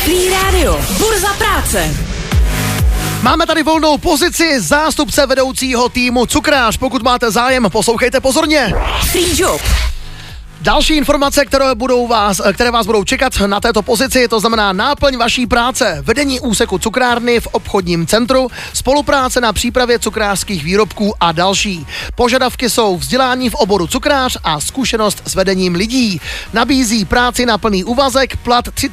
Rychlý rádio. Burza práce. Máme tady volnou pozici zástupce vedoucího týmu Cukrář. Pokud máte zájem, poslouchejte pozorně. Free job. Další informace, které vás budou čekat na této pozici, to znamená náplň vaší práce, vedení úseku cukrárny v obchodním centru, spolupráce na přípravě cukrářských výrobků a další. Požadavky jsou vzdělání v oboru cukrář a zkušenost s vedením lidí. Nabízí práci na plný úvazek, plat